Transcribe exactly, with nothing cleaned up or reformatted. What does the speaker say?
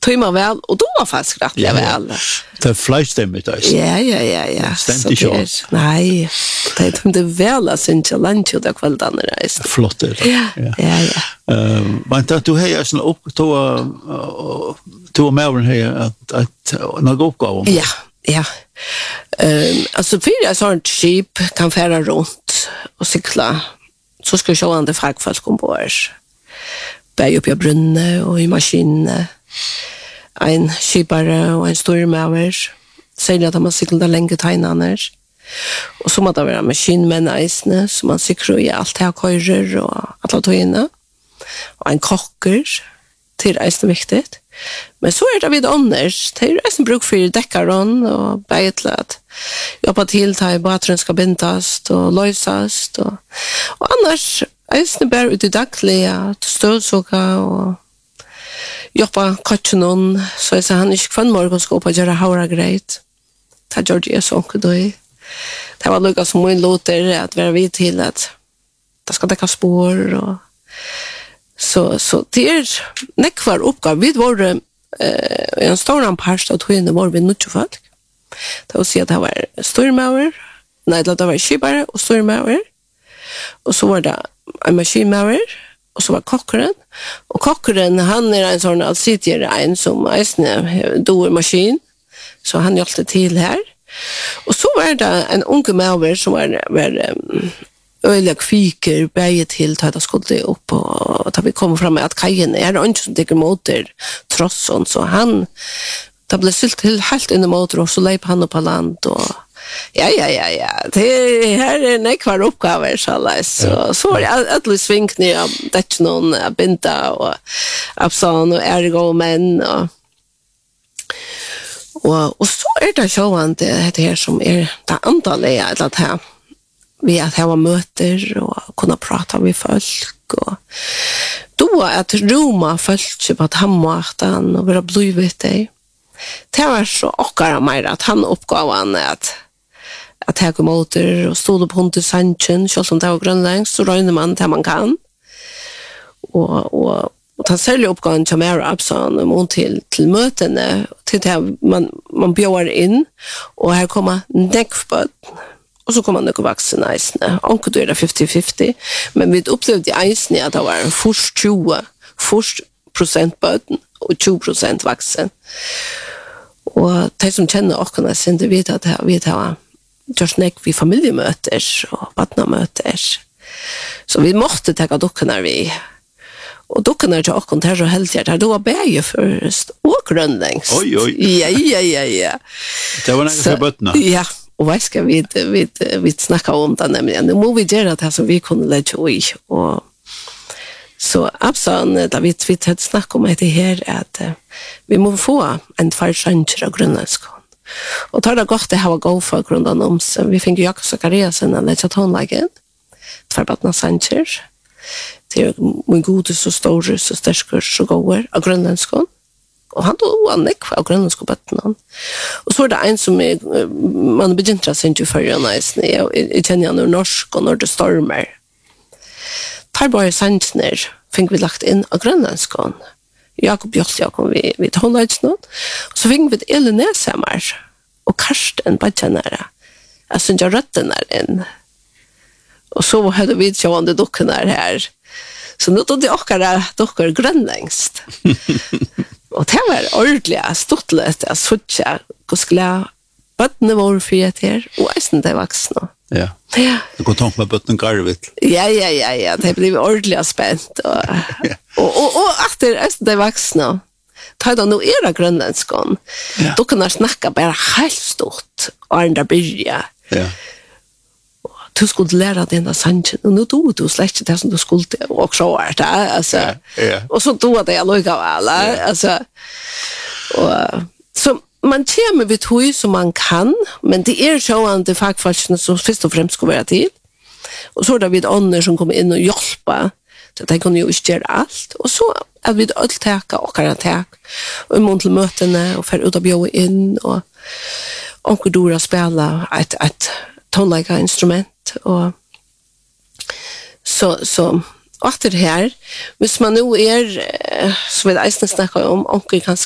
tog man väl, och då var faktiskt rätt ja, väl. Det är flygstämmigt där. Ja, ja, ja, ja. Stämde inte. Nej, det tog det väl att synka lunch och kvällen där. Flott det. Ja, ja, ja. Eh, men att du har sån upp då då med över här att att några uppgifter. Ja, ja. Ehm alltså för jag sånt skip kan färra runt och cykla. Så ska jag sjå andra fagfolk ombord. Bär upp i brunne och i maskinen. En skipare och en stormöver. Säger att man cyklar länge tajnaner. Och så måste det vara maskinmän eisne, så man cyklar i allt här körer och alla tøyene. Och en kocker till eisne viktigt. Men så är det vid annars. Det är eisne bruk för däckaren och bättre att jobba till till batteren ska bindas och lösas. Och, och annars eisne bara ut i dagliga att støvsuga och jobba katchenon, så jag säger han inte kvann morgon ska upp och göra haura grejt. Det gjorde jag så då. Det var lukka som min låter att vara vid till att det ska täcka spår och så så det är nekvar uppgåva. Vi var eh en stor part av tiden var vi mycket folk. Det var så att det var stormauer, nej det var skipare och stormauer. Och så var det en maskinmauer och så var kockaren. Och kockaren han är en sån allsidigare en som eisne dår maskin. Så han hjälpte till här. Och så var det en unge mauer som var, var um, öliga kviker bäge till att det skulle upp och att vi kom fram med att kajen är det inte som tycker motor trots sånt. Så han det blev sylt till helt in i motor och så lejp han upp på land och ja, ja, ja, ja. Det här är en kvar uppgave så alla. Så, så var det att svink ner av det någon binta och absan och ergo män och Och, och så är det sjående det här som är det antalliga att här, vi att ha möter och kunna prata med folk och då att roma folk på att hammartan och vara blivit det. Det var så åkara mer att han uppgavan att att ha motor och stod på hundet sanchen så som det var grönlängs så röjner man det man kan. Och och Och ta sälja uppgången till mer Absan och till, till mötena till det man, man bjöd in och här kommer näckfböt och så kommer några vuxna eisne. Onkel då är det fifty fifty men vi upplevde eisne att det var en först tjugo först procent böten och tjugo procent vuxen. Och de som känner och kan sen det vet att vi har just näck vi familjemöter och partnermöter. Så vi måste ta dockorna vi och då kan jag också ta så helt hjärta. Då var bäge först och grönlängs. Oj, oj. Ja, ja, ja, ja. Det var några för bötterna. Ja, och vad ska vi, vi, vi snacka om det nämligen. Nu må vi göra det som vi kunde lägga i. Och så absolut, da vi har snackat om det här att uh, vi må få en tvärsänker av grönländsk. Och tar det gott det här var gå för grundan om. Vi fick ju Jakob Zakariasen att lägga tonlägen. Tvärbötterna sänker. Det är min gode så stor så stark så går av grönländskon och han då han nick av grönländsko bötterna och så är det en som är, man begynner att synge för en nice jag känner nu norsk och när det stormar tar bara sentner fick vi lagt in av grönländskon Jakob Joss jag kom vi vi tar lights nu och så fick vi ett Elenesamar och Karsten badjanara alltså jag rötten där in och så hade vi sjående dockorna här. Så nu tog det åkare dockor grönlängst. Och det var ordentligt stortligt att switcha och skulle bötterna var frihet här och eisen det vuxna. Ja. Ja. Du kan ta med bötterna garvit. Ja, ja, ja, ja. Det blev ordentligt spänt. Och, och, och, och efter eisen det vuxna tar de nog era grönländskon. Ja. Då kan de snacka bara helt stort och andra börja. Ja. Du skulle lära dig den där sanchen och nu tog du släckte det som du skulle och så var det alltså ja, ja. och så tog det jag lika alla ja. Alltså och så man kommer vid hur som man kan men det är så att det fackfolken som först och främst ska vara till och så där vid andra som kommer in och hjälpa så att de kan ju inte göra allt och så att vi allt täcka och kan täcka och mot till mötena och för ut att bjuda in och onkel Dora spela ett ett tonliga instrument och så så efter det här hvis man nu är så vill jag snacka om onkel kan